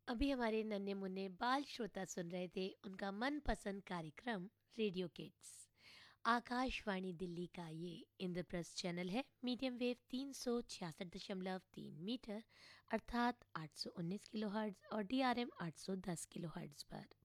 अभी हमारे नन्हे मुन्ने बाल श्रोता सुन रहे थे उनका मनपसंद कार्यक्रम रेडियो किड्स। आकाशवाणी दिल्ली का ये इंद्रप्रस्थ चैनल है, मीडियम वेव 366.3 मीटर अर्थात 819 किलोहर्ट्ज़ और DRM 810 किलोहर्ट्ज़ पर।